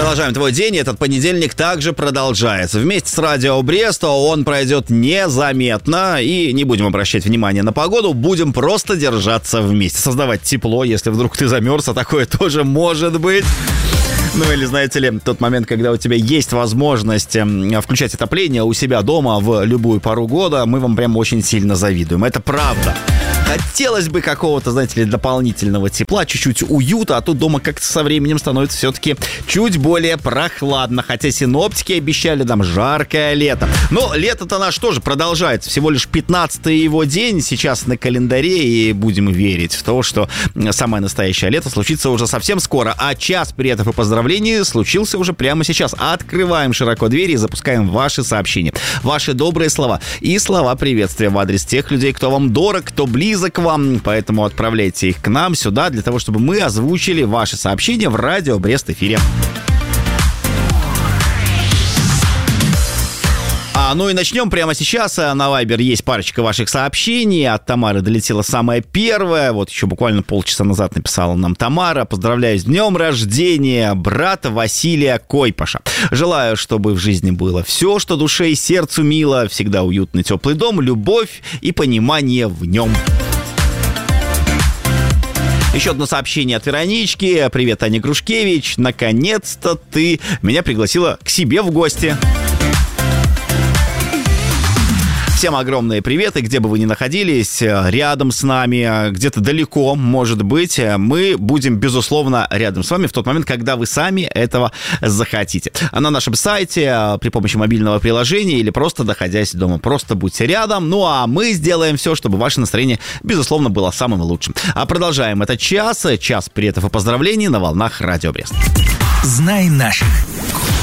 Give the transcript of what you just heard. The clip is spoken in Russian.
Продолжаем твой день. Этот понедельник также продолжается. Вместе с Радио Брест он пройдет незаметно. И не будем обращать внимание на погоду. Будем просто держаться вместе. Создавать тепло, если вдруг ты замерз. А такое тоже может быть. Ну или, знаете ли, тот момент, когда у тебя есть возможность включать отопление у себя дома в любую пору года, мы вам прям очень сильно завидуем. Это правда. Хотелось бы какого-то, знаете ли, дополнительного тепла, чуть-чуть уюта, а тут дома как-то со временем становится все-таки чуть более прохладно. Хотя синоптики обещали нам жаркое лето. Но лето-то наш тоже продолжается. Всего лишь 15-й его день сейчас на календаре, и будем верить в то, что самое настоящее лето случится уже совсем скоро. А час приветов и поздравлений случился уже прямо сейчас. Открываем широко двери и запускаем ваши сообщения. Ваши добрые слова и слова приветствия в адрес тех людей, кто вам дорог, кто близок к вам, поэтому отправляйте их к нам сюда, для того, чтобы мы озвучили ваши сообщения в Радио Брест эфире. Ну и начнем прямо сейчас. На Viber есть парочка ваших сообщений. От Тамары долетело самое первое. Вот еще буквально полчаса назад написала нам Тамара. Поздравляю с днем рождения брата Василия Койпаша. Желаю, чтобы в жизни было все, что душе и сердцу мило. Всегда уютный, теплый дом, любовь и понимание в нем. Еще одно сообщение от Веронички. Привет, Аня Грушкевич. Наконец-то ты меня пригласила к себе в гости. Всем огромные приветы, где бы вы ни находились, рядом с нами, где-то далеко, может быть, мы будем, безусловно, рядом с вами в тот момент, когда вы сами этого захотите. На нашем сайте, при помощи мобильного приложения или просто доходясь дома, просто будьте рядом, ну а мы сделаем все, чтобы ваше настроение, безусловно, было самым лучшим. А продолжаем этот час приветов и поздравлений на волнах Радио Брест. Знай наших.